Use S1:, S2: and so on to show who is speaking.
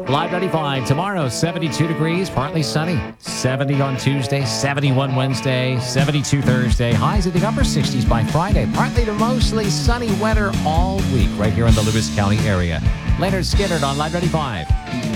S1: Live 95 tomorrow, 72 degrees, partly sunny. 70 on Tuesday, 71 Wednesday, 72 Thursday. Highs in the upper 60s by Friday. Partly to mostly sunny weather all week right here in the Lewis County area. Leonard Skinner on Live 95.